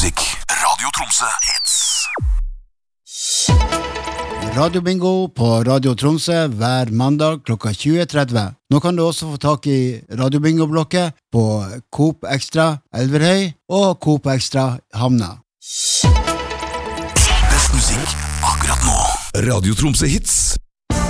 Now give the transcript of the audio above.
musikk. Radio Tromsø Hits. Radio Bingo på Radio Tromsø hver mandag klokka 20.30. Nå kan du også få tak i Radio Bingo-blokket på Coop Extra Elverhøy og Coop Extra Havna. Best musikk akkurat nå. Radio Tromsø Hits.